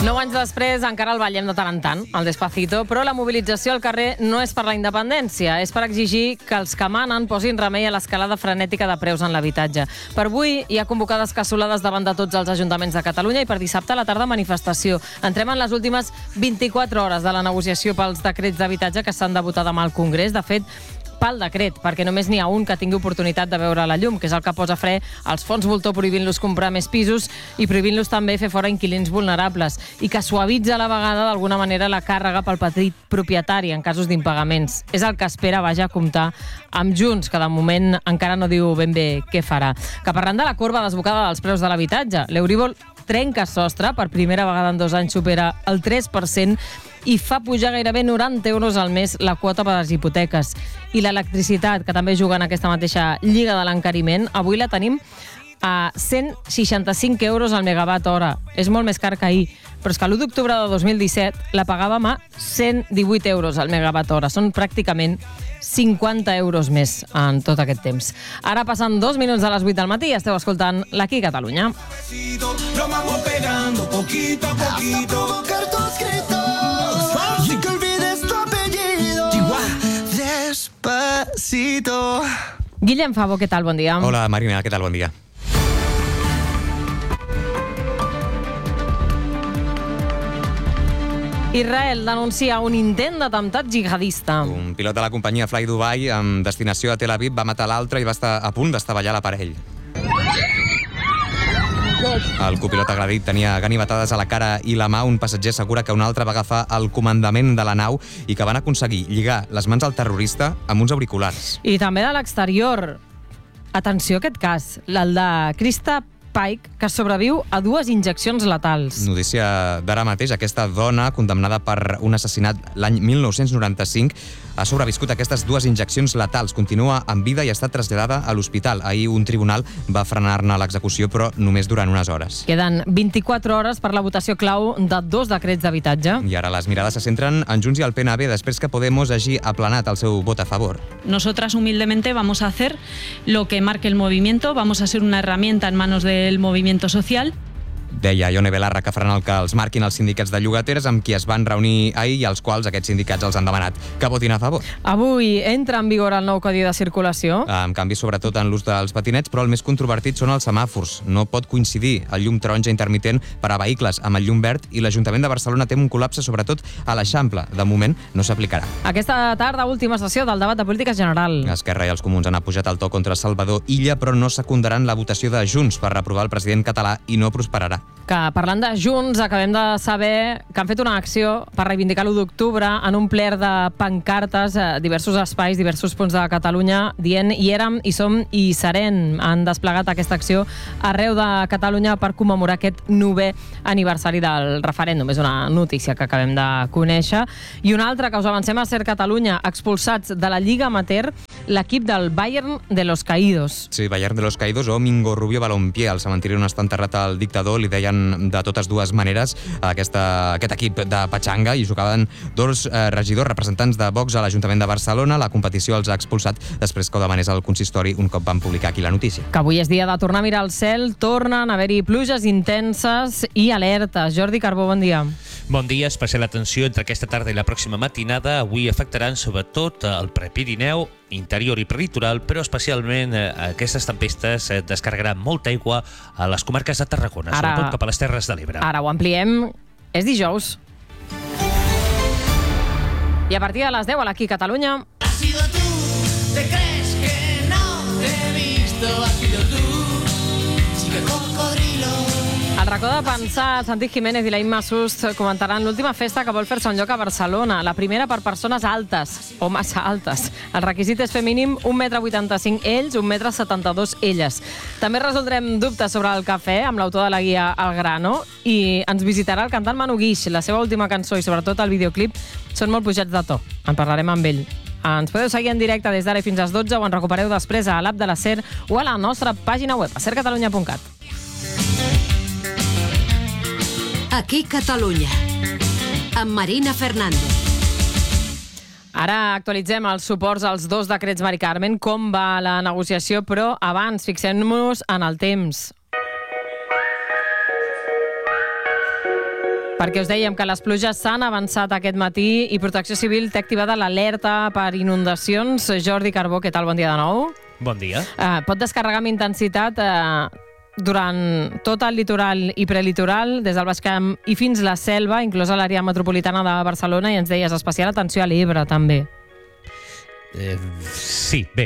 9 anys després encara el ballem de tant en tant, el Despacito, però la mobilització al carrer no és per la independència, és per exigir que els que manen posin remei a l'escalada frenètica de preus en l'habitatge. Per avui hi ha convocades cassolades davant de tots els ajuntaments de Catalunya i per dissabte a la tarda manifestació. Entrem en les últimes 24 hores de la negociació pels decrets d'habitatge que s'han de votar demà al Congrés. De fet, pel decret, perquè només n'hi ha un que tingui oportunitat de veure la llum, que és el que posa fre als fons voltor prohibint-los comprar més pisos i prohibint-los també fer fora inquilins vulnerables i que suavitza a la vegada d'alguna manera la càrrega pel petit propietari en casos d'impagaments. És el que espera, vaja, comptar amb Junts, que de moment encara no diu ben bé què farà. Que parlant de la corba desbocada dels preus de l'habitatge, l'Euríbor trenca sostre, per primera vegada en 2 anys supera el 3% i fa pujar gairebé 90 euros al mes la quota per a les hipoteques. I l'electricitat, que també juga en aquesta mateixa lliga de l'encariment, avui la tenim a 165 euros al megawatt hora. És molt més car que ahir, però és que l'1 d'octubre de 2017 la pagàvem a 118 euros al megawatt hora. Són pràcticament 50 euros més en tot aquest temps. Ara passen 2 minuts de les 8 del matí i esteu escoltant l'Aquí Catalunya. Lo vamos pegando poquito a poquito. Y que olvides tu apellido. Despacito. Guillem Favo, què tal? Bon dia. Hola, Marina, què tal? Bon dia. Israel denuncia un intent d'atemptat jihadista. Un pilot de la companyia Fly Dubai amb destinació a Tel Aviv va matar l'altre i va estar a punt d'estavellar l'aparell. El copilot agredit tenia ganivetades a la cara i la mà. Un passatger assegura que un altre va agafar el comandament de la nau i que van aconseguir lligar les mans al terrorista amb uns auriculars. I també de l'exterior. Atenció a aquest cas, el de Krista Pike, que sobreviu a 2 injeccions letals. Notícia d'ara mateix, aquesta dona, condemnada per un assassinat l'any 1995, ha sobreviscut aquestes 2 injeccions letals. Continua amb vida i ha estat traslladada a l'hospital. Ahir un tribunal va frenar-ne l'execució, però només durant unes hores. Queden 24 hores per la votació clau de 2 decrets d'habitatge. I ara les mirades se centren en Junts i el PNB, després que Podemos hagi aplanat el seu vot a favor. Nosotras humildemente vamos a hacer lo que marque el movimiento, vamos a ser una herramienta en manos del movimiento social. Deia Ione Belarra que faran el que els marquin els sindicats de llogateres amb qui es van reunir ahir i als quals aquests sindicats els han demanat que votin a favor. Avui entra en vigor el nou codi de circulació. Amb canvis sobretot en l'ús dels patinets, però el més controvertit són els semàfors. No pot coincidir el llum taronja intermitent per a vehicles amb el llum verd i l'Ajuntament de Barcelona tem un col·lapse sobretot a l'Eixample. De moment no s'aplicarà. Aquesta tarda, última sessió del debat de política general. Esquerra i els Comuns han apujat el to contra Salvador Illa, però no secundaran la votació de Junts per reprovar el president català i no prosperarà. Que parlant de Junts, acabem de saber que han fet una acció per reivindicar l'1 d'octubre en un pler de pancartes a diversos espais, diversos punts de Catalunya, dient hi érem, hi som i hi serem. Han desplegat aquesta acció arreu de Catalunya per commemorar aquest 9è aniversari del referèndum. És una notícia que acabem de conèixer. I una altra que us avancem a Ser Catalunya, expulsats de la Lliga Amateur l'equip del Bayern de los Caídos. Sí, Bayern de los Caídos o Mingo Rubio Balompié. Al cementiri on està enterrat el dictador li deien de totes dues maneres aquest equip de Pachanga i jugaven 2 regidors representants de Vox a l'Ajuntament de Barcelona. La competició els ha expulsat després que ho demanés al consistori un cop van publicar aquí la notícia. Que avui és dia de tornar a mirar el cel, tornen a haver-hi pluges intenses i alertes. Jordi Carbó, bon dia. Bon dia. Especial atenció entre aquesta tarda i la pròxima matinada. Avui afectaran sobretot el Prepirineu, interior i prelitoral, però especialment aquestes tempestes descarregaran molta aigua a les comarques de Tarragona, sobretot cap a les Terres de l'Ebre. Ara ho ampliem. És dijous. I a partir de les 10 a l'Aquí Catalunya... Ha sido tú, te crees que no te he visto. Ha sido tú, chica cocodrilo. Al racó de pensar, Santi Jiménez i la Imma Sust comentaran l'última festa que vol fer-se un lloc a Barcelona. La primera per persones altes, o massa altes. El requisit és fer mínim 1,85 m ells, 1,72 m elles. També resoldrem dubtes sobre el cafè amb l'autor de la guia El Grano i ens visitarà el cantant Manu Guix. La seva última cançó i sobretot el videoclip són molt pujats de to. En parlarem amb ell. Ens podeu seguir en directe des d'ara fins às 12 o en recupereu després a l'app de la SER o a la nostra pàgina web, a sercatalunya.cat. Aquí Catalunya, amb Marina Fernández. Ara actualitzem els suports als 2 decrets Mari Carmen, com va la negociació, però abans fixem-nos en el temps. Perquè us dèiem que les pluges s'han avançat aquest matí i Protecció Civil té activada l'alerta per inundacions. Jordi Carbó, què tal? Bon dia de nou. Bon dia. Pot descarregar amb intensitat durant tot el litoral i prelitoral, des del Baix Camp i fins la Selva, inclosa l'àrea metropolitana de Barcelona, i ens deies especial atenció a l'Ebre, també. Sí, bé,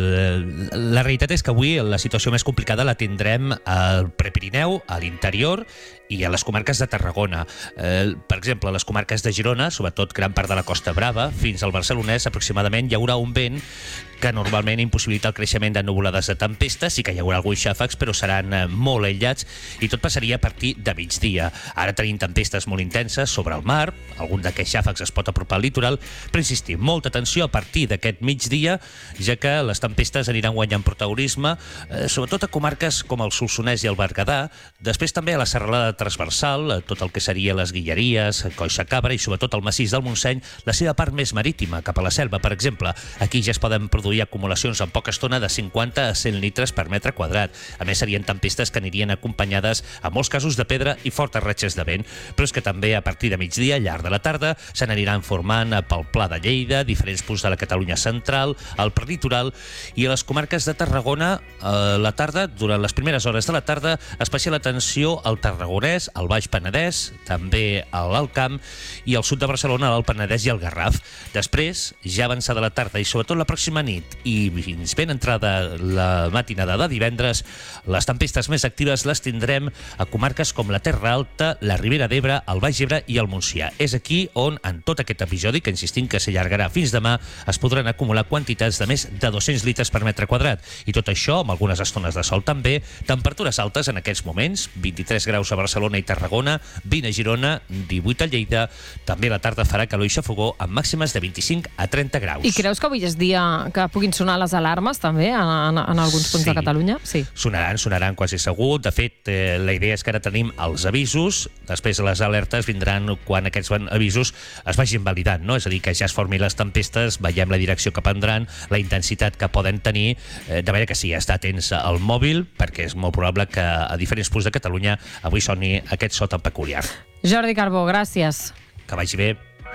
la realitat és que avui la situació més complicada la tindrem al Prepirineu, a l'interior i a les comarques de Tarragona. Per exemple, a les comarques de Girona, sobretot gran part de la Costa Brava, fins al Barcelonès aproximadament hi haurà un vent que normalment impossibilita el creixement de nuvolades de tempestes, sí que hi haurà alguns xàfecs, però seran molt aïllats i tot passaria a partir de migdia. Ara tenim tempestes molt intenses sobre el mar, algun d'aquests xàfecs es pot apropar al litoral, però insistim, molta atenció a partir d'aquest migdia, ja que les tempestes aniran guanyant protagonisme, sobretot a comarques com el Solsonès i el Berguedà, després també a la serralada transversal, tot el que seria les Guilleries, Collsacabra i sobretot el massís del Montseny, la seva part més marítima, cap a la Selva, per exemple. Aquí ja es poden produir acumulacions en poca estona de 50 a 100 litres per metre quadrat. A més, serien tempestes que anirien acompanyades, en molts casos, de pedra i fortes ratxes de vent. Però és que també a partir de migdia, al llarg de la tarda, se n'aniran formant pel Pla de Lleida, diferents punts de la Catalunya central, al prelitoral i a les comarques de Tarragona, a la tarda, durant les primeres hores de la tarda, especial atenció al Tarragonès, al Baix Penedès, també a l'Alt Camp i al sud de Barcelona, al Penedès i al Garraf. Després, ja avançada la tarda i sobretot la pròxima nit i fins ben entrada la matinada de divendres, les tempestes més actives les tindrem a comarques com la Terra Alta, la Ribera d'Ebre, el Baix Ebre i el Montsià. És aquí on, en tot aquest episodi, que insistim que s'allargarà fins demà, es podran acumular quantitats de més de 200 litres per metre quadrat. I tot això, amb algunes estones de sol també, temperatures altes en aquests moments, 23 graus a Barcelona i Tarragona, 20 a Girona, 18 a Lleida, també a la tarda farà calor i xafogó amb màximes de 25 a 30 graus. I creus que avui és dia que puguin sonar les alarmes també en alguns punts de Catalunya? Sí. Sonaran quasi segur. De fet, la idea és que ara tenim els avisos, després les alertes vindran quan aquests avisos es vagin validant, no? És a dir, que ja es formin les tempestes, veiem la direcció que prendran, la intensitat que poden tenir, de manera que sí, estar atents al mòbil, perquè és molt probable que a diferents punts de Catalunya avui soni aquest so tan peculiar. Jordi Carbó, gràcies. Que vagi bé.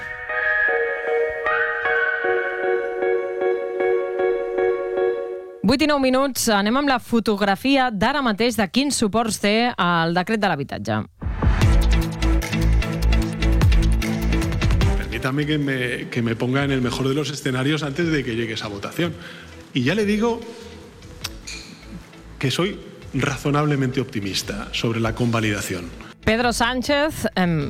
Vuit i 9 minuts, anem amb la fotografia d'ara mateix de quins suports té el decret de l'habitatge. Permítame que me ponga en el mejor de los escenarios antes de que llegue esa votación. Y ya le digo que soy razonablemente optimista sobre la convalidación. Pedro Sánchez,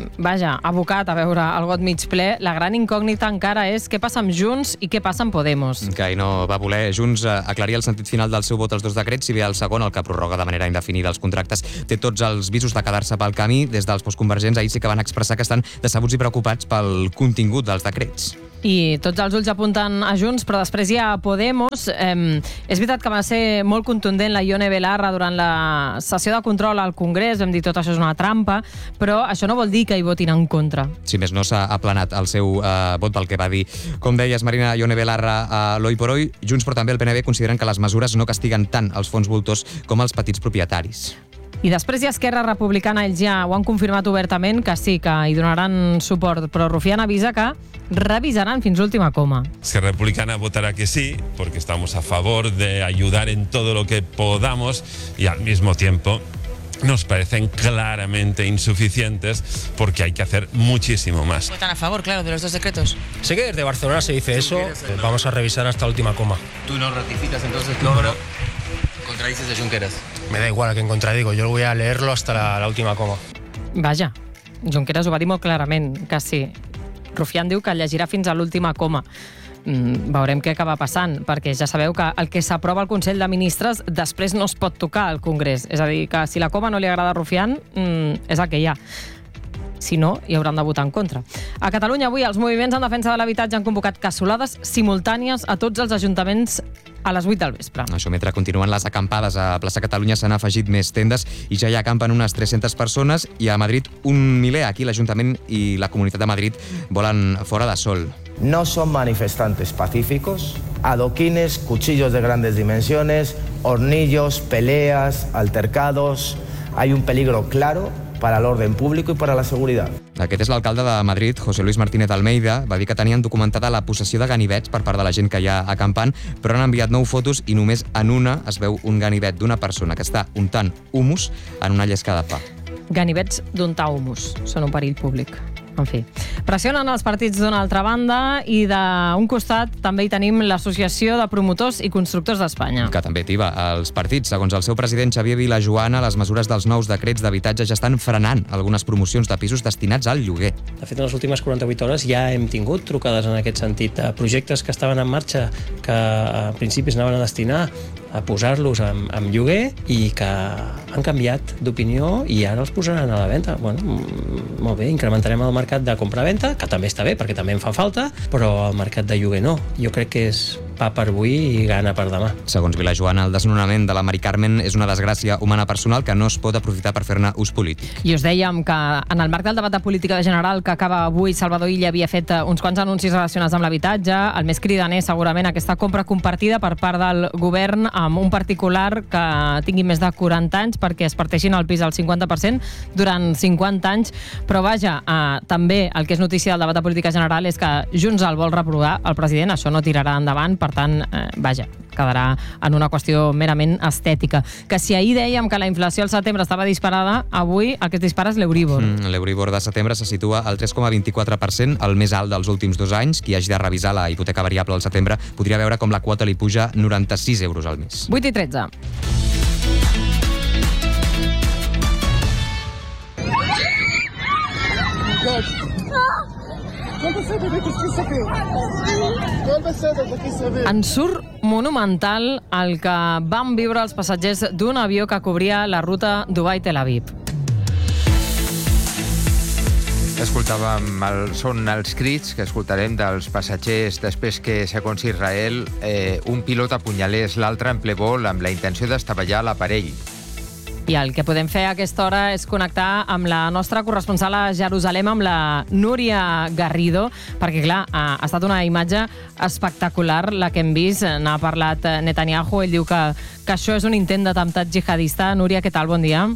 abocat a veure el got mig ple. La gran incògnita encara és què passa amb Junts i què passa amb Podemos. Que no va voler Junts aclarir el sentit final del seu vot als dos decrets, si bé el segon, el que prorroga de manera indefinida els contractes, té tots els visos de quedar-se pel camí. Des dels postconvergents ahir sí que van expressar que estan decebuts i preocupats pel contingut dels decrets. I tots els ulls apunten a Junts, però després hi ha Podemos. És veritat que va ser molt contundent la Ione Belarra durant la sessió de control al Congrés, vam dir tot això és una trampa, però això no vol dir que hi votin en contra. Si més no, s'ha aplanat el seu vot pel que va dir. Com deies, Marina, Ione Belarra a l'Hoy por Hoy, Junts però també el PNB consideren que les mesures no castiguen tant els fons voltors com els petits propietaris. I després hi ha Esquerra Republicana, ells ja ho han confirmat obertament, que sí, que hi donaran suport, però Rufián avisa que revisaran fins l'última coma. Esquerra Republicana votará que sí, porque estamos a favor de ayudar en todo lo que podamos y al mismo tiempo nos parecen claramente insuficientes porque hay que hacer muchísimo más. ¿Votan a favor, claro, de los dos decretos? Sé que desde Barcelona se dice eso, pues vamos a revisar hasta la última coma. ¿Tú no ratificas entonces? No, pero contradices de Junqueras. Me da igual a quien contradigo, yo voy a leerlo hasta la última coma. Vaja, Junqueras ho va dir molt clarament, que sí. Rufián diu que llegirà fins a l'última coma. Veurem què acaba passant, perquè ja sabeu que el que s'aprova al Consell de Ministres després no es pot tocar al Congrés. És a dir, que si la coma no li agrada a Rufián, és el que hi ha. Si no, hi hauran de votar en contra. A Catalunya avui els moviments en defensa de l'habitatge han convocat cassolades simultànies a tots els ajuntaments a les 8 del vespre. Això mentre continuen les acampades. A Plaça Catalunya s'han afegit més tendes i ja hi acampen unes 300 persones i a Madrid un miler. Aquí l'Ajuntament i la Comunitat de Madrid volen fora de sol. No son manifestantes pacíficos, adoquines, cuchillos de grandes dimensiones, hornillos, peleas, altercados. Hay un peligro claro para el orden público y para la seguridad. Aquest és l'alcalde de Madrid, José Luis Martínez Almeida. Va dir que tenien documentada la possessió de ganivets per part de la gent que hi ha acampant, però han enviat 9 fotos i només en una es veu un ganivet d'una persona que està untant humus en una llesca de pa. Ganivets d'untar humus són un perill públic. En fi, pressionen els partits d'una altra banda i d'un costat també hi tenim l'Associació de Promotors i Constructors d'Espanya. Que també tiba els partits. Segons el seu president Xavier Vilajoana, les mesures dels nous decrets d'habitatge ja estan frenant algunes promocions de pisos destinats al lloguer. De fet, en les últimes 48 hores ja hem tingut trucades en aquest sentit. Projectes que estaven en marxa, que a principis anaven a destinar a posar-los en lloguer i que han canviat d'opinió i ara els posaran a la venda. Bueno, molt bé, incrementarem el mercat de compra-venda, que també està bé perquè també en fa falta, però el mercat de lloguer no. Jo crec que és pa per avui i gana per demà. Segons Vilajoana, el desnonament de la Mari Carmen és una desgràcia humana personal que no es pot aprofitar per fer-ne ús polític. I us dèiem que en el marc del debat de política general que acaba avui, Salvador Illa havia fet uns quants anuncis relacionats amb l'habitatge. El més cridaner, segurament, aquesta compra compartida per part del govern amb un particular que tingui més de 40 anys perquè es parteixin el pis al 50% durant 50 anys. Però vaja, també el que és notícia del debat de política general és que Junts el vol reprovar el president. Això no tirarà endavant, per tant, vaja, quedarà en una qüestió merament estètica. Que si ahir dèiem que la inflació al setembre estava disparada, avui el que es dispara és l'Euribor. L'Euribor de setembre se situa al 3,24%, el més alt dels últims 2 anys. Qui hagi de revisar la hipoteca variable al setembre podria veure com la quota li puja 96 euros al mes. 8 i 13. En surt monumental el que van viure els passatgers d'un avió que cobria la ruta Dubai-Tel Aviv. Són els crits que escoltarem dels passatgers després que, segons Israel, un pilot apunyalés l'altre en ple vol amb la intenció d'estavellar l'aparell. I el que podem fer a aquesta hora és connectar amb la nostra corresponsal a Jerusalem, amb la Núria Garrido, perquè, clar, ha estat una imatge espectacular la que hem vist. N'ha parlat Netanyahu, ell diu que això és un intent d'atemptat jihadista. Núria, què tal? Bon dia.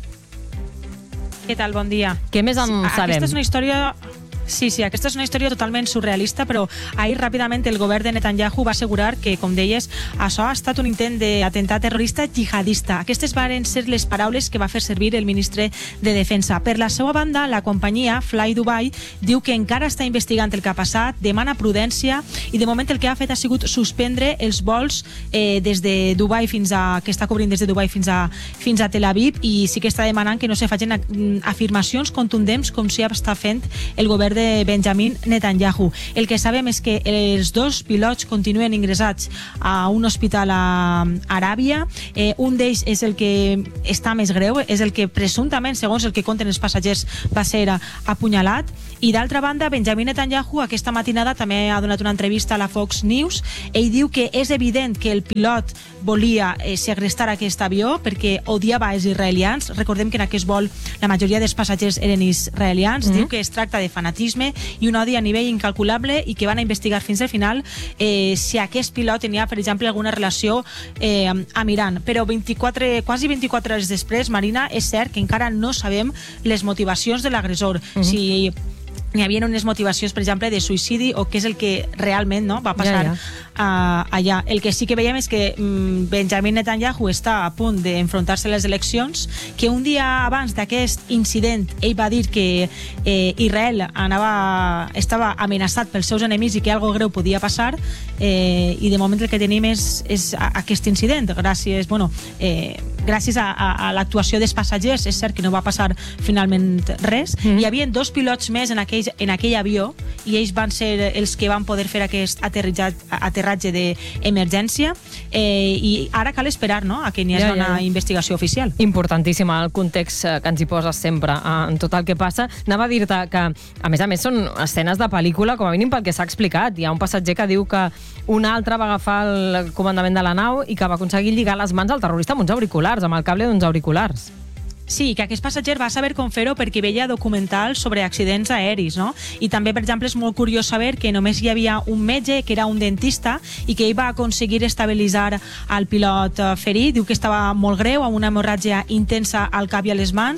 Què tal? Bon dia. Què més en sabem? Aquesta és una història... Sí, aquesta és una història totalment surrealista, però ahir ràpidament el govern de Netanyahu va assegurar que, com deies, això ha estat un intent d'atemptat terrorista jihadista. Aquestes varen ser les paraules que va fer servir el ministre de Defensa. Per la seva banda, la companyia Fly Dubai diu que encara està investigant el que ha passat, demana prudència i de moment el que ha fet ha sigut suspendre els vols des de Dubai que està cobrint des de Dubai fins a Tel Aviv, i sí que està demanant que no se facin afirmacions contundents com si està fent el govern de Benjamin Netanyahu. El que sabem és que els dos pilots continuen ingressats a un hospital a Aràbia. Un d'ells és el que està més greu, és el que presumptament, segons el que conten els passatgers, va ser apunyalat. I d'altra banda, Benjamin Netanyahu aquesta matinada també ha donat una entrevista a la Fox News. Ell diu que és evident que el pilot volia segrestar aquest avió perquè odiava els israelians. Recordem que en aquest vol la majoria dels passatgers eren israelians. Diu que es tracta de fanatisme i un odi a nivell incalculable i que van a investigar fins al final si aquest pilot tenia, per exemple, alguna relació amb Iran. Però quasi 24 hores després, Marina, és cert que encara no sabem les motivacions de l'agressor. Si hi havia unes motivacions, per exemple, de suïcidi o què és el que realment va passar allà. El que sí que veiem és que Benjamin Netanyahu està a punt d'enfrontar-se a les eleccions, que un dia abans d'aquest incident ell va dir que Israel estava amenaçat pels seus enemics i que alguna greu podia passar, i de moment el que tenim és aquest incident. Gràcies a l'actuació dels passatgers és cert que no va passar finalment res. Hi havia 2 pilots més en aquell avió i ells van ser els que van poder fer aquest aterratge d'emergència, i ara cal esperar a que n'hi hagi una investigació oficial. Importantíssim el context que ens hi poses sempre en tot el que passa. Anava a dir-te que, a més, són escenes de pel·lícula, com a mínim pel que s'ha explicat. Hi ha un passatger que diu que un altre va agafar el comandament de la nau i que va aconseguir lligar les mans al terrorista amb uns auriculars, amb el cable d'uns auriculars. Sí, que aquest passatger va saber com fer-ho perquè veia documentals sobre accidents aeris, no? I també, per exemple, és molt curiós saber que només hi havia un metge, que era un dentista, i que ell va aconseguir estabilitzar el pilot ferit. Diu que estava molt greu, amb una hemorràgia intensa al cap i a les mans,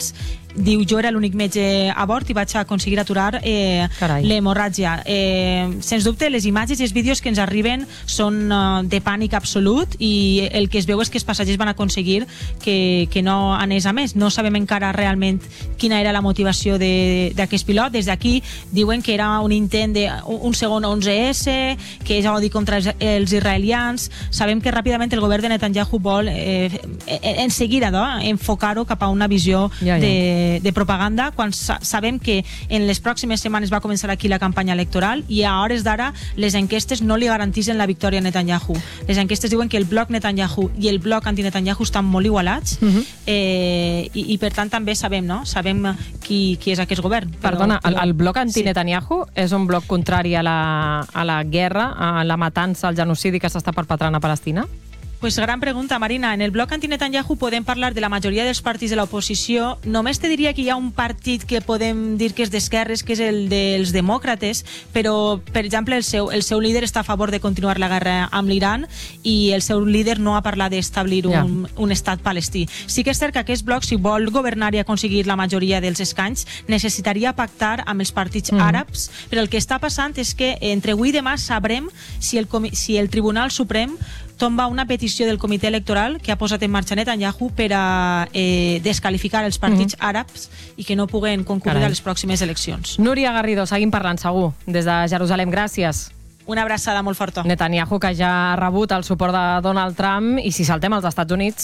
diu, jo era l'únic metge a bord i vaig aconseguir aturar l'hemorràgia. Sens dubte, les imatges i els vídeos que ens arriben són de pànic absolut i el que es veu és que els passatgers van aconseguir que no anés a més. No sabem encara realment quina era la motivació d'aquest pilot. Des d'aquí diuen que era un intent d'un segon 11S, que és odi contra els israelians. Sabem que ràpidament el govern de Netanyahu vol en seguida enfocar-ho cap a una visió de propaganda, quan sabem que en les pròximes setmanes va començar aquí la campanya electoral i a hores d'ara les enquestes no li garanteixen la victòria a Netanyahu. Les enquestes diuen que el bloc Netanyahu i el bloc anti-Netanyahu estan molt igualats i per tant també sabem qui és aquest govern. Perdona, el bloc anti-Netanyahu és un bloc contrari a la guerra, a la matança, al genocidi que s'està perpetrant a Palestina? Pues gran pregunta, Marina. En el bloc anti-Netanyahu podem parlar de la majoria dels partits de l'oposició. Només te diria que hi ha un partit que podem dir que és d'esquerres, que és el dels demòcrates, però, per exemple, el seu líder està a favor de continuar la guerra amb l'Iran i el seu líder no ha parlat d'establir un estat palestí. Sí que és cert que aquest bloc, si vol governar i aconseguir la majoria dels escanys, necessitaria pactar amb els partits àrabs, però el que està passant és que entre avui i demà sabrem si el Tribunal Suprem tomba una petició del comitè electoral que ha posat en marxa Netanyahu per a desqualificar els partits àrabs i que no puguen concourir a les pròximes eleccions. Núria Garrido, seguim parlant segur. Des de Jerusalem, gràcies. Una abraçada molt forta. Netanyahu, que ja ha rebut el suport de Donald Trump, i si saltem als Estats Units...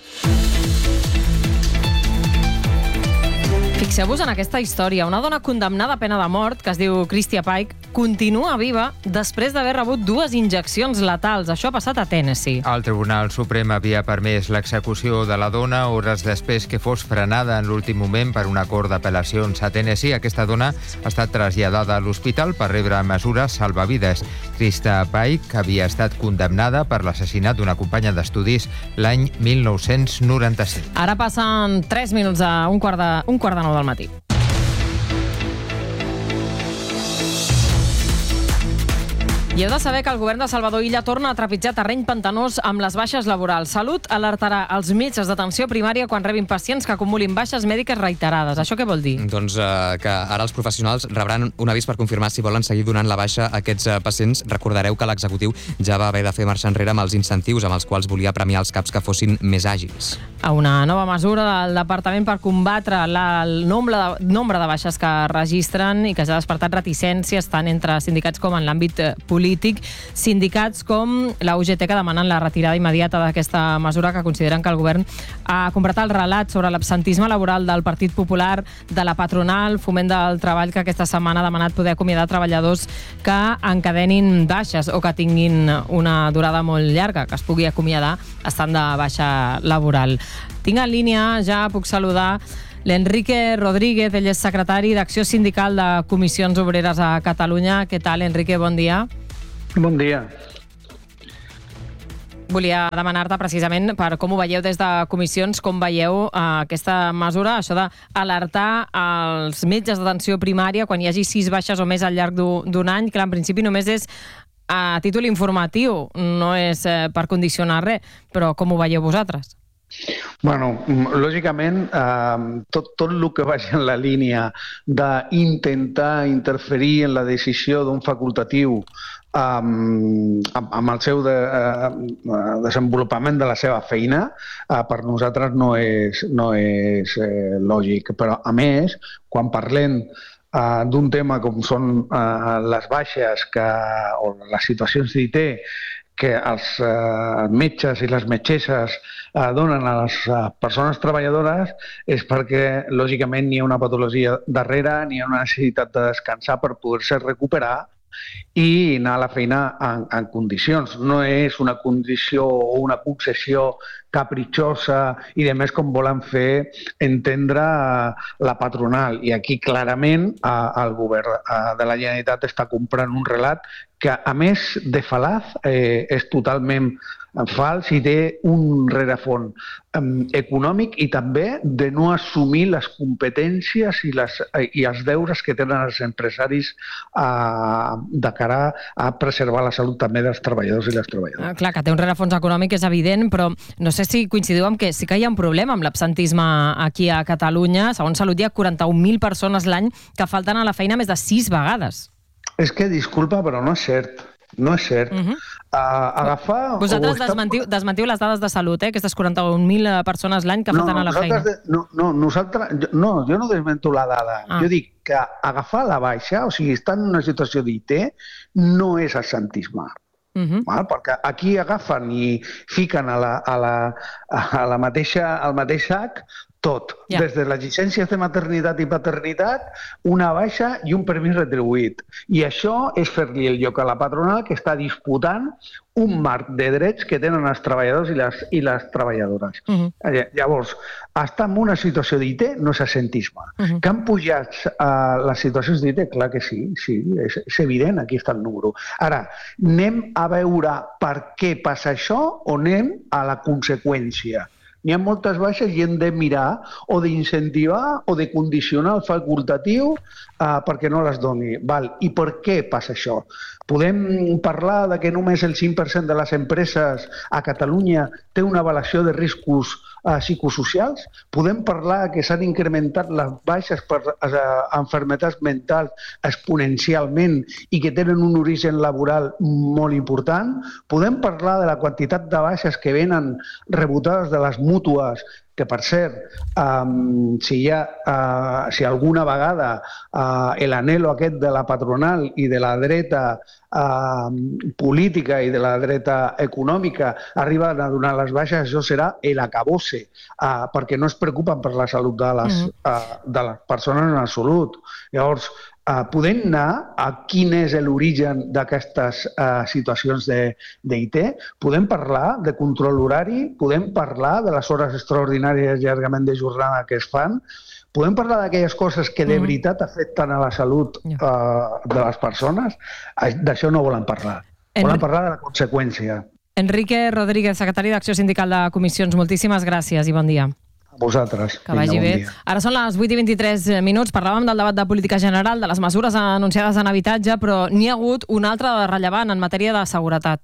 Fixeu-vos en aquesta història. Una dona condemnada a pena de mort, que es diu Christia Pike, continua viva després d'haver rebut 2 injeccions letals. Això ha passat a Tennessee. El Tribunal Suprem havia permès l'execució de la dona hores després que fos frenada en l'últim moment per un acord d'apel·lacions a Tennessee. Aquesta dona ha estat traslladada a l'hospital per rebre mesures salvavides. Christia Pike havia estat condemnada per l'assassinat d'una companya d'estudis l'any 1997. Ara passen 3 minuts a un quart de 9 del matí. I heu de saber que el govern de Salvador Illa torna a trepitjar terreny pantanós amb les baixes laborals. Salut alertarà els metges d'atenció primària quan rebin pacients que acumulin baixes mèdiques reiterades. Això què vol dir? Doncs que ara els professionals rebran un avís per confirmar si volen seguir donant la baixa a aquests pacients. Recordareu que l'executiu ja va haver de fer marxa enrere amb els incentius amb els quals volia premiar els CAPs que fossin més àgils. A una nova mesura del Departament per combatre el nombre de baixes que registren i que ja ha despertat reticències tant entre sindicats com en l'àmbit polític. Sindicats com la UGT que demanen la retirada immediata d'aquesta mesura, que consideren que el govern ha completat el relat sobre l'absentisme laboral del Partit Popular, de la patronal, Foment del Treball, que aquesta setmana ha demanat poder acomiadar treballadors que encadenin baixes o que tinguin una durada molt llarga, que es pugui acomiadar estant de baixa laboral. Tinc en línia, ja puc saludar l'Enrique Rodríguez, ell és secretari d'Acció Sindical de Comissions Obreres a Catalunya. Què tal, Enrique? Bon dia. Bon dia. Volia demanar-te precisament per com ho veieu des de comissions, com veieu aquesta mesura, això d'alertar els metges d'atenció primària quan hi hagi 6 baixes o més al llarg d'un any, que en principi només és a títol informatiu, no és per condicionar res, però com ho veieu vosaltres? Bueno, lògicament, tot el que vagi en la línia d'intentar interferir en la decisió d'un facultatiu amb el seu desenvolupament de la seva feina, per nosaltres no és lògic. Però, a més, quan parlem d'un tema com són les baixes o les situacions d'IT que els metges i les metgesses donen a les persones treballadores, és perquè, lògicament, n'hi ha una patologia darrere, n'hi ha una necessitat de descansar per poder-se recuperar i anar a la feina en condicions. No és una condició o una concessió capritxosa i, a més, com volen fer entendre la patronal. I aquí, clarament, el govern de la Generalitat està comprant un relat que, a més de falaz, és totalment fals i té un rerefons econòmic i també de no assumir les competències i els deures que tenen els empresaris de cara a preservar la salut també dels treballadors i les treballadores. Clar, que té un rerefons econòmic és evident, però no sé sé si coincidiu amb que sí que hi ha un problema amb l'absentisme aquí a Catalunya. Segons Salut hi ha 41.000 persones l'any que falten a la feina més de 6 vegades. És que, disculpa, però no és cert. No és cert. Agafar... Vosaltres desmentiu les dades de Salut, aquestes 41.000 persones l'any que falten a la feina. No, jo no desmento la dada. Jo dic que agafar la baixa, o sigui, estar en una situació d'IT, no és absentisme. Perquè aquí agafen i fiquen al mateix sac tot, des de les llicències de maternitat i paternitat, una baixa i un permís retribuït. I això és fer-li el lloc a la patronal que està disputant un marc de drets que tenen els treballadors i les treballadores. Llavors, estar en una situació d'IT no és absentisme. Que han pujat les situacions d'IT? Clar que sí, és evident, aquí està el número. Ara, anem a veure per què passa això o anem a la conseqüència? N'hi ha moltes baixes i hem de mirar o d'incentivar o de condicionar el facultatiu perquè no les doni. I per què passa això? Podem parlar de que només el 5% de les empreses a Catalunya té una avaluació de riscos psicosocials? Podem parlar que s'han incrementat les baixes per malalties mentals exponencialment i que tenen un origen laboral molt important? Podem parlar de la quantitat de baixes que venen rebotades de les mútues, que per cert, si alguna vegada l'anhelo aquest de la patronal i de la dreta política i de la dreta econòmica arriben a donar les baixes, això serà l'acabose, perquè no es preocupen per la salut de les persones en absolut. Llavors, podem anar a quin és l'origen d'aquestes situacions d'IT? Podem parlar de control horari? Podem parlar de les hores extraordinàries i allargament de jornada que es fan? Podem parlar d'aquelles coses que de veritat afecten a la salut de les persones? D'això no volen parlar. Volen parlar de la conseqüència. Enrique Rodríguez, secretari d'Acció Sindical de Comissions, moltíssimes gràcies i bon dia. Vosaltres. Que vagi bé. Ara són les 8:23. Parlàvem del debat de política general, de les mesures anunciades en habitatge, però n'hi ha hagut una altra de rellevant en matèria de seguretat.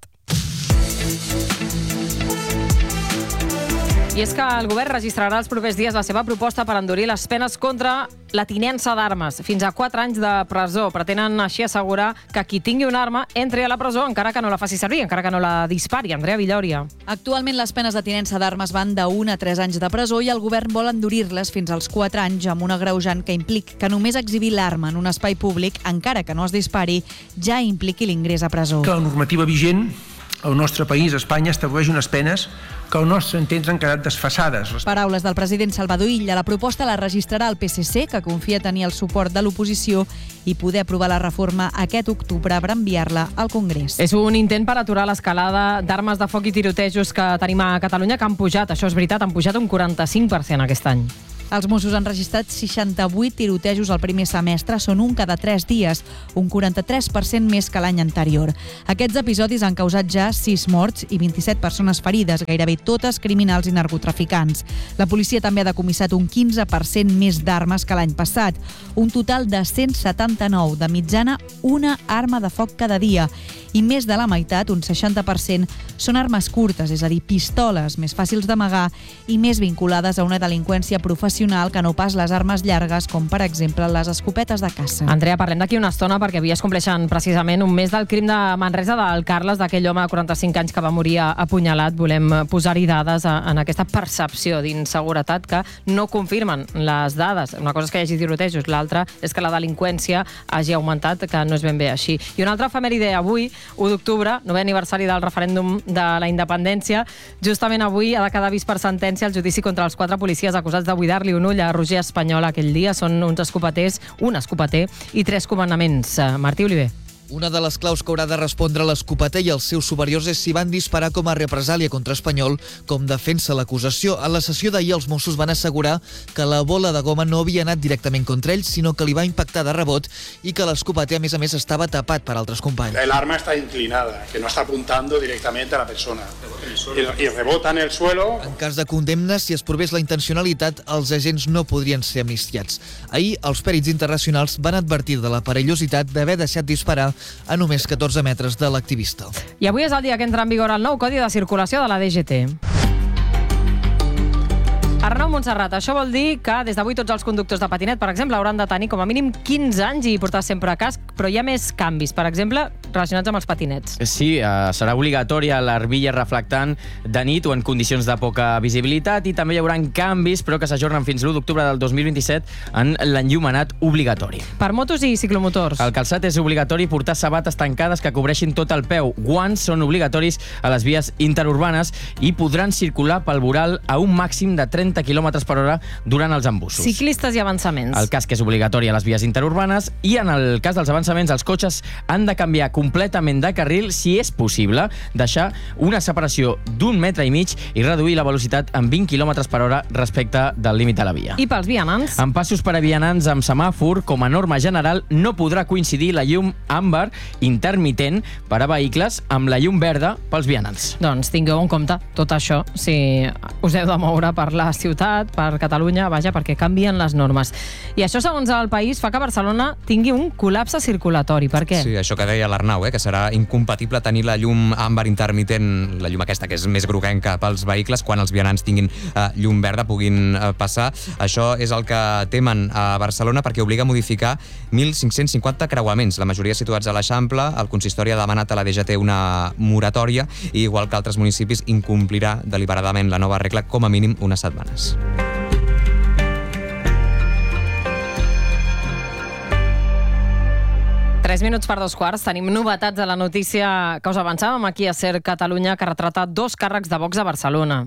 I és que el govern registrarà els propers dies la seva proposta per endurir les penes contra la tinença d'armes. Fins a 4 anys de presó. Pretenen així assegurar que qui tingui una arma entri a la presó encara que no la faci servir, encara que no la dispari. Andrea Villòria. Actualment les penes de tinença d'armes van de 1 a 3 anys de presó i el govern vol endurir-les fins als 4 anys amb un agreujant que implica que només exhibir l'arma en un espai públic, encara que no es dispari, ja impliqui l'ingrés a presó. Que la normativa vigent al nostre país, Espanya, estableix unes penes que al nostre entens han quedat desfasades. Paraules del president Salvador Illa. La proposta la registrarà el PSC, que confia tenir el suport de l'oposició i poder aprovar la reforma aquest octubre per enviar-la al Congrés. És un intent per aturar l'escalada d'armes de foc i tirotejos que tenim a Catalunya, que han pujat, això és veritat, han pujat un 45% aquest any. Els Mossos han registrat 68 tirotejos al primer semestre, són un cada 3 dies, un 43% més que l'any anterior. Aquests episodis han causat ja 6 morts i 27 persones ferides, gairebé totes criminals i narcotraficants. La policia també ha decomissat un 15% més d'armes que l'any passat, un total de 179, de mitjana una arma de foc cada dia, i més de la meitat, un 60%, són armes curtes, és a dir, pistoles més fàcils d'amagar i més vinculades a una delinqüència professional que no pas les armes llargues, com per exemple les escopetes de caça. Andrea, parlem d'aquí una estona perquè avui es compleixen precisament un mes del crim de Manresa del Carles, d'aquell home de 45 anys que va morir apunyalat. Volem posar-hi dades en aquesta percepció d'inseguretat que no confirmen les dades. Una cosa és que hi hagi tirotejos, l'altra és que la delinqüència hagi augmentat, que no és ben bé així. I una altra efemèride avui, 1 d'octubre, 9è aniversari del referèndum de la independència. Justament avui ha de quedar vist per sentència el judici contra els 4 policies acusats de buidar-li un ull a Roger Espanyol aquell dia. Són uns escopeters, un escopeter i 3 comandaments. Martí Oliver. Una de les claus que haurà de respondre l'escopeter i els seus superiors és si van disparar com a represàlia contra Espanyol, com defensa l'acusació. A la sessió d'ahir els Mossos van assegurar que la bola de goma no havia anat directament contra ell, sinó que li va impactar de rebot i que l'escopeter, a més, estava tapat per altres companys. El arma está inclinada, que no está apuntando directamente a la persona. Y rebota en el suelo. En cas de condemna, si es provés la intencionalitat, els agents no podrien ser amnistiats. Ahir, els pèrits internacionals van advertir de la perillositat d'haver deixat disparar a només 14 metres de l'activista. I avui és el dia que entra en vigor el nou Codi de Circulació de la DGT. Arnau Montserrat, això vol dir que des d'avui tots els conductors de patinet, per exemple, hauran de tenir com a mínim 15 anys i portar sempre casc, però hi ha més canvis, per exemple, relacionats amb els patinets. Sí, serà obligatòria l'arbilla reflectant de nit o en condicions de poca visibilitat i també hi haurà canvis, però que s'ajornen fins l'1 d'octubre del 2027 en l'enllumenat obligatori. Per motos i ciclomotors. El calçat és obligatori portar sabates tancades que cobreixin tot el peu. Guants són obligatoris a les vies interurbanes i podran circular pel voral a un màxim de 30 km per hora durant els embussos. Ciclistes i avançaments. El casc és obligatori a les vies interurbanes i en el cas dels avançaments els cotxes han de canviar completament de carril si és possible, deixar una separació d'1,5 metres i reduir la velocitat en 20 km per hora respecte del límit de la via. I pels vianants? En passos per a vianants amb semàfor, com a norma general, no podrà coincidir la llum àmbar intermitent per a vehicles amb la llum verda pels vianants. Doncs tingueu en compte tot això si us heu de moure per la ciutat, per Catalunya, vaja, perquè canvien les normes. I això, segons el País, fa que Barcelona tingui un col·lapse circulatori. Per què? Sí, això que deia l'Arnau, que serà incompatible tenir la llum àmbar intermitent, la llum aquesta que és més groguenca pels vehicles, quan els vianants tinguin llum verda puguin passar. Això és el que temen a Barcelona perquè obliga a modificar 1.550 creuaments, la majoria situats a l'Eixample. El consistori ha demanat a la DGT una moratòria i, igual que altres municipis, incomplirà deliberadament la nova regla com a mínim unes setmanes. 3 minuts per 2:15. Tenim novetats de la notícia que us avançàvem aquí a SER Catalunya, que retrata 2 càrrecs de Vox a Barcelona.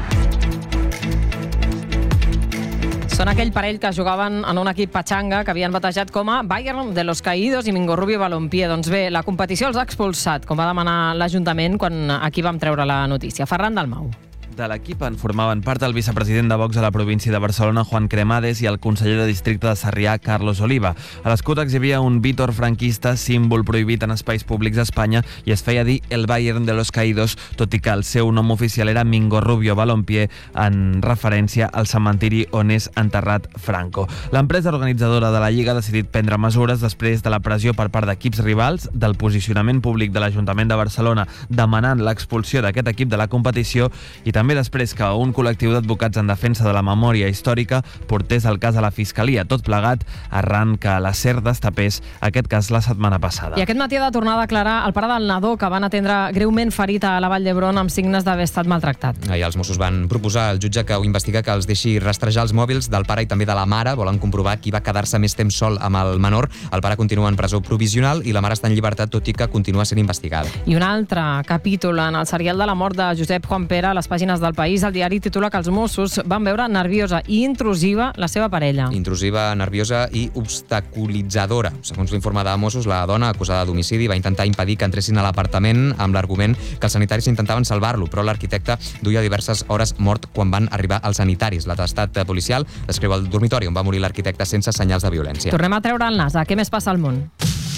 Són aquell parell que jugaven en un equip patxanga que havien batejat com a Bayern de los Caídos i Mingo Rubio Balompié. Doncs bé, la competició els ha expulsat, com va demanar l'Ajuntament quan aquí vam treure la notícia. Ferran Dalmau. De l'equip en formaven part el vicepresident de Vox a la província de Barcelona, Juan Cremades, i el conseller de districte de Sarrià, Carlos Oliva. A l'escut exhibia un vítor franquista, símbol prohibit en espais públics d'Espanya, i es feia dir el Bayern de los Caídos, tot i que el seu nom oficial era Mingo Rubio Balompié, en referència al cementiri on és enterrat Franco. L'empresa organitzadora de la Lliga ha decidit prendre mesures després de la pressió per part d'equips rivals, del posicionament públic de l'Ajuntament de Barcelona demanant l'expulsió d'aquest equip de la competició i també després que un col·lectiu d'advocats en defensa de la memòria històrica portés el cas a la Fiscalia, tot plegat arran que la SER destapés aquest cas la setmana passada. I aquest matí ha de tornar a declarar el pare del nadó que van atendre greument ferit a la Vall d'Hebron amb signes d'haver estat maltractat. Ahir els Mossos van proposar al jutge que ho investiga que els deixi rastrejar els mòbils del pare i també de la mare. Volen comprovar qui va quedar-se més temps sol amb el menor. El pare continua en presó provisional i la mare està en llibertat, tot i que continua sent investigada. I un altre capítol en el serial de la mort de Josep Juan Pere a les pàgines del País. El diari titula que els Mossos van veure nerviosa i intrusiva la seva parella. Intrusiva, nerviosa i obstaculitzadora. Segons l'informe de Mossos, la dona acusada d'homicidi va intentar impedir que entressin a l'apartament amb l'argument que els sanitaris intentaven salvar-lo, però l'arquitecte duia diverses hores mort quan van arribar els sanitaris. L'atestat policial descriu el dormitori on va morir l'arquitecte sense senyals de violència. Tornem a treure el nas. Què més passa al món?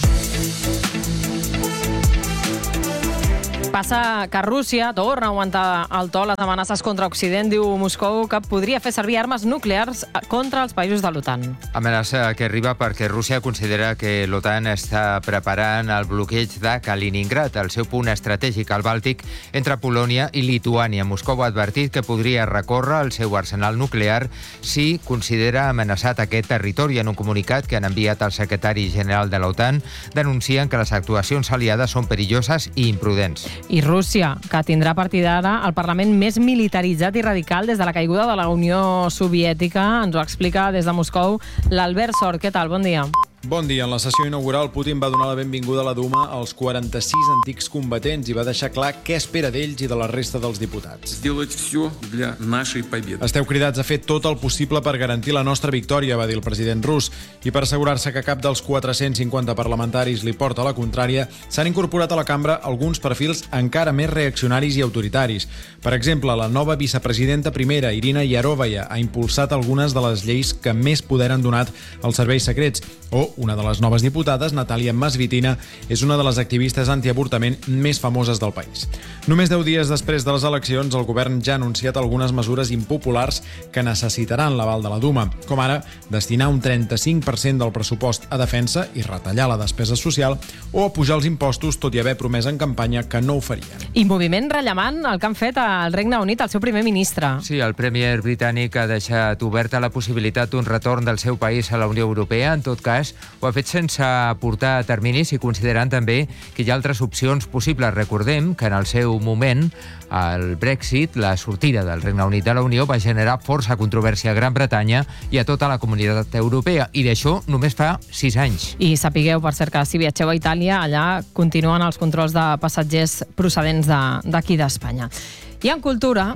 Passa que Rússia torna a augmentar el to les amenaces contra Occident. Diu Moscou que podria fer servir armes nuclears contra els països de l'OTAN. Amenaça que arriba perquè Rússia considera que l'OTAN està preparant el bloqueig de Kaliningrad, el seu punt estratègic al Bàltic entre Polònia i Lituània. Moscou ha advertit que podria recórrer al seu arsenal nuclear si considera amenaçat aquest territori. En un comunicat que han enviat al secretari general de l'OTAN, denuncien que les actuacions aliades són perilloses i imprudents. I Rússia, que tindrà a partir d'ara el Parlament més militaritzat i radical des de la caiguda de la Unió Soviètica. Ens ho explica des de Moscou l'Albert Sort. Què tal? Bon dia. Bon dia. En la sessió inaugural, Putin va donar la benvinguda a la Duma als 46 antics combatents i va deixar clar què espera d'ells i de la resta dels diputats. Esteu cridats a fer tot el possible per garantir la nostra victòria, va dir el president rus, i per assegurar-se que cap dels 450 parlamentaris li porta la contrària, s'han incorporat a la cambra alguns perfils encara més reaccionaris i autoritaris. Per exemple, la nova vicepresidenta primera, Irina Yarovaya, ha impulsat algunes de les lleis que més poder han donat als serveis secrets, o una de les noves diputades, Natàlia Masvitina, és una de les activistes antiavortament més famoses del país. Només 10 dies després de les eleccions, el govern ja ha anunciat algunes mesures impopulars que necessitaran l'aval de la Duma, com ara destinar un 35% del pressupost a defensa i retallar la despesa social o apujar els impostos, tot i haver promès en campanya que no ho farien. I moviment rellevant el que han fet al Regne Unit el seu primer ministre. Sí, el premier britànic ha deixat oberta la possibilitat d'un retorn del seu país a la Unió Europea. En tot cas, ho ha fet sense aportar terminis i considerant també que hi ha altres opcions possibles. Recordem que en el seu moment el Brexit, la sortida del Regne Unit de la Unió, va generar força controvèrsia a Gran Bretanya i a tota la comunitat europea, i d'això només fa 6 anys. I sapigueu, per cert, que si viatgeu a Itàlia, allà continuen els controls de passatgers procedents d'aquí d'Espanya. I en cultura...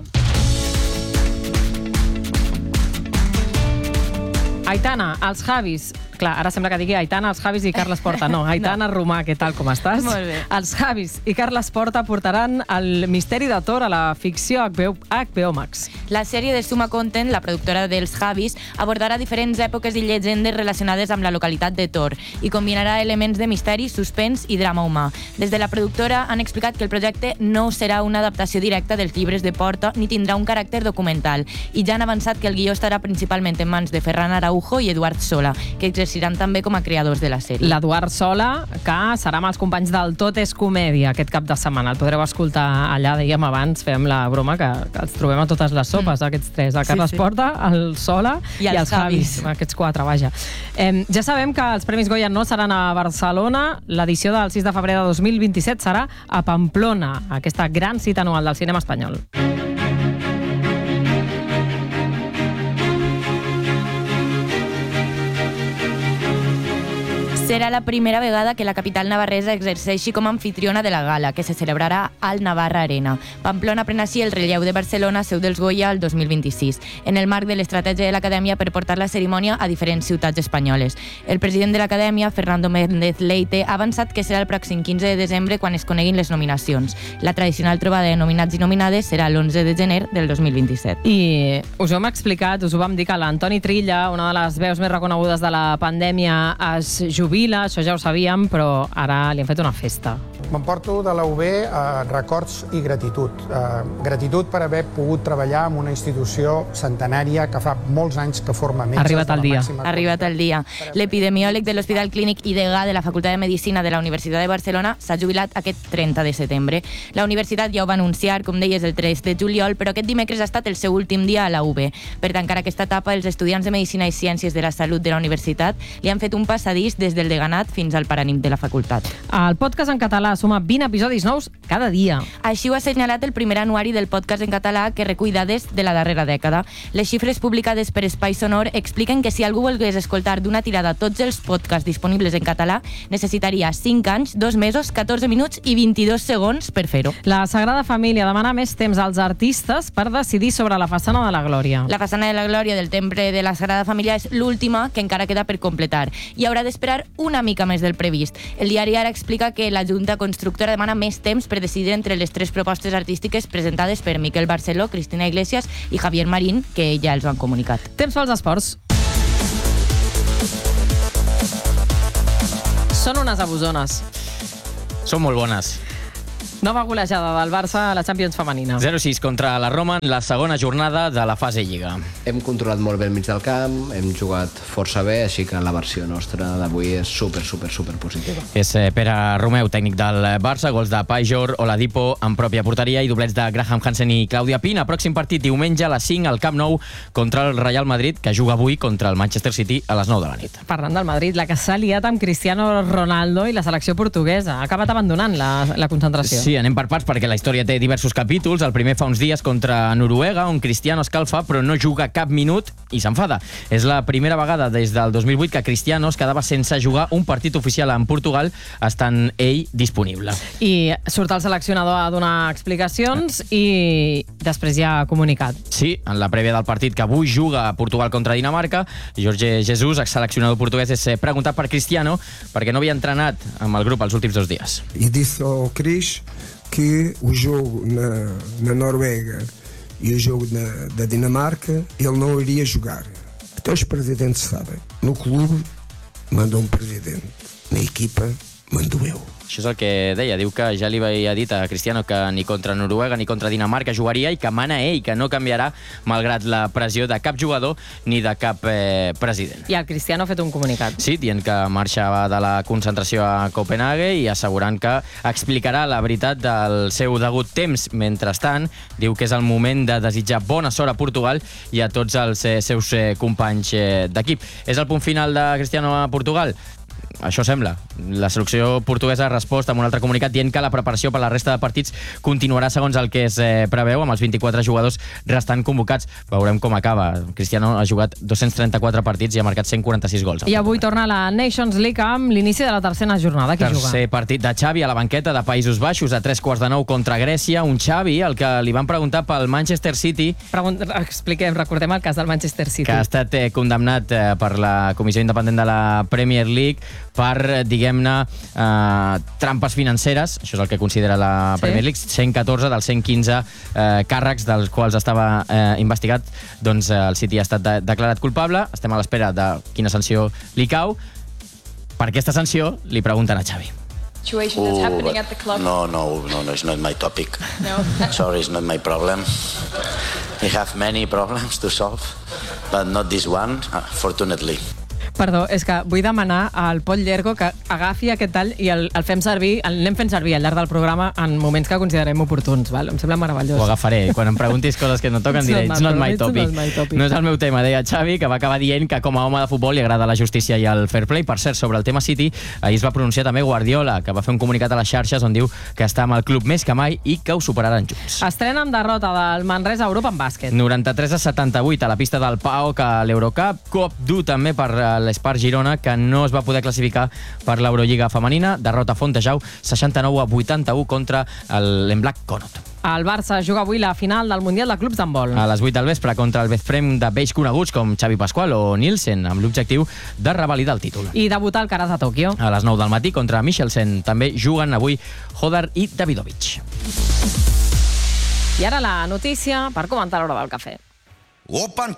Aitana, els Javis... Clar, ara sembla que digui Aitana, els Javis i Carles Porta. No, Aitana Romà, què tal, com estàs? Molt bé. Els Javis i Carles Porta portaran el misteri de Thor a la ficció HBO Max. La sèrie de Suma Content, la productora dels Javis, abordarà diferents èpoques i llegendes relacionades amb la localitat de Thor i combinarà elements de misteri, suspens i drama humà. Des de la productora han explicat que el projecte no serà una adaptació directa dels llibres de Porta ni tindrà un caràcter documental, i ja han avançat que el guió estarà principalment en mans de Ferran Araujo i Eduard Sola, que exerciran també com a creadors de la sèrie. L'Eduard Sola, que serà amb els companys del Tot és Comèdia aquest cap de setmana. El podreu escoltar allà, dèiem abans, fèiem la broma, que els trobem a totes les sopes, aquests tres. El Carles Porta, el Sola i els Javis. Aquests 4, vaja. Ja sabem que els Premis Goya no seran a Barcelona. L'edició del 6 de febrer de 2027 serà a Pamplona, aquesta gran cita anual del cinema espanyol. Serà la primera vegada que la capital navarresa exerceixi com a anfitriona de la gala, que se celebrarà al Navarra Arena. Pamplona pren així el relleu de Barcelona, seu dels Goya, el 2026, en el marc de l'estratègia de l'Acadèmia per portar la cerimònia a diferents ciutats espanyoles. El president de l'Acadèmia, Fernando Méndez Leite, ha avançat que serà el pròxim 15 de desembre quan es coneguin les nominacions. La tradicional trobada de nominats i nominades serà l'11 de gener del 2027. I us ho hem explicat, us ho vam dir que l'Antoni Trilla, una de les veus més reconegudes de la pandèmia, es jubila, això ja ho sabíem, però ara li han fet una festa. M'emporto de la UB records i gratitud. Gratitud per haver pogut treballar en una institució centenària que fa molts anys que forma metges. Ha arribat el dia. Ha arribat el dia. L'epidemiòleg de l'Hospital Clínic i degà de la Facultat de Medicina de la Universitat de Barcelona s'ha jubilat aquest 30 de setembre. La universitat ja ho va anunciar, com deies, el 3 de juliol, però aquest dimecres ha estat el seu últim dia a la UB. Per tancar aquesta etapa, els estudiants de Medicina i Ciències de la Salut de la universitat li han fet un passadís des del deganat fins al paranimf de la facultat. El podcast en català suma 20 episodis nous cada dia. Així ho ha assenyalat el primer anuari del podcast en català, que recull dades de la darrera dècada. Les xifres publicades per Espai Sonor expliquen que si algú volgués escoltar d'una tirada tots els podcasts disponibles en català, necessitaria 5 anys, 2 mesos, 14 minuts i 22 segons per fer-ho. La Sagrada Família demana més temps als artistes per decidir sobre la façana de la Glòria. La façana de la Glòria del Temple de la Sagrada Família és l'última que encara queda per completar i haurà d'esperar una mica més del previst. El diari Ara explica que la Junta Constructora demana més temps per decidir entre les 3 propostes artístiques presentades per Miquel Barceló, Cristina Iglesias i Javier Marín, que ja els ho han comunicat. Temps pels esports. Són unes abusones. Són molt bones. Nova golejada del Barça a la Champions femenina. 0-6 contra la Roma en la segona jornada de la fase Lliga. Hem controlat molt bé el mig del camp, hem jugat força bé, així que la versió nostra d'avui és super positiva. És Pere Romeu, tècnic del Barça, gols de Pajor, Oladipo en pròpia porteria i doblets de Graham Hansen i Clàudia Pina. Pròxim partit diumenge a les 5 al Camp Nou contra el Real Madrid, que juga avui contra el Manchester City a les 9 de la nit. Parlant del Madrid, la que s'ha liat amb Cristiano Ronaldo i la selecció portuguesa. Ha acabat abandonant la concentració. Sí, anem per parts perquè la història té diversos capítols. El primer fa uns dies contra Noruega, on Cristiano escalfa però no juga cap minut i s'enfada. És la primera vegada des del 2008 que Cristiano es quedava sense jugar un partit oficial en Portugal, estant ell disponible. I surt el seleccionador a donar explicacions i després ja ha comunicat. Sí, en la prèvia del partit que avui juga a Portugal contra Dinamarca, Jorge Jesus, exseleccionador portuguès, és preguntat per Cristiano perquè no havia entrenat amb el grup els últims 2 dies. E disse ao Cris que o jogo na Noruega e o jogo da Dinamarca ele não iria jogar. Até os presidentes sabem. No clube manda un president. Mi equipa mando eu. Això és el que deia, diu que ja li havia dit a Cristiano que ni contra Noruega ni contra Dinamarca jugaria i que mana ell, que no canviarà malgrat la pressió de cap jugador ni de cap president. I el Cristiano ha fet un comunicat. Sí, dient que marxava de la concentració a Copenhague i assegurant que explicarà la veritat del seu degut temps. Mentrestant, diu que és el moment de desitjar bona sort a Portugal i a tots els seus companys d'equip. És el punt final de Cristiano a Portugal? Això sembla. La selecció portuguesa ha respost amb un altre comunicat dient que la preparació per la resta de partits continuarà segons el que es preveu, amb els 24 jugadors restant convocats. Veurem com acaba. Cristiano ha jugat 234 partits i ha marcat 146 gols. I avui torna la Nations League amb l'inici de la tercera jornada. Qui juga? Tercer partit de Xavi a la banqueta de Països Baixos a 3:15 contra Grècia. Un Xavi al que li van preguntar pel Manchester City. Recordem el cas del Manchester City. Que ha estat condemnat per la Comissió Independent de la Premier League per, diguem-ne, trampes financeres. Això és el que considera la Premier League. 114 dels 115 càrrecs dels quals estava investigat. Doncs el City ha estat declarat culpable. Estem a l'espera de quina sanció li cau. Per aquesta sanció li pregunten a Xavi. Situation that's happening at the club? No, it's not my topic. No. Sorry, it's not my problem. We have many problems to solve, but not this one, fortunately. Perdó, és que vull demanar al Pol Llergo que agafi aquest tall i el fem servir, el anem fent servir al llarg del programa en moments que considerem oportuns. Val? Em sembla meravellós. Ho agafaré. Quan em preguntis coses que no toquen diré it's not my topic. No és el meu tema, deia Xavi, que va acabar dient que com a home de futbol li agrada la justícia i el fair play. Per cert, sobre el tema City, ahir es va pronunciar també Guardiola, que va fer un comunicat a les xarxes on diu que està amb el club més que mai i que ho superaran junts. Estrena amb derrota del Manresa Europa en bàsquet. 93-78 a la pista del PAOK a l'Eurocup. Cop dur també per l'Espart Girona, que no es va poder classificar per l'Eurolliga femenina. Derrota a Fontejau, 69-81 contra l'Emblac Conot. El Barça juga avui la final del Mundial de Clubs d'handbol. A les 8 del vespre contra el Bezprem de vells coneguts com Xavi Pascual o Nielsen, amb l'objectiu de revalidar el títol. I debutar al Caraz de Tòquio. A les 9 del matí contra Michelsen. També juguen avui Hodar i Davidovic. I ara la notícia per comentar a l'hora del cafè. Open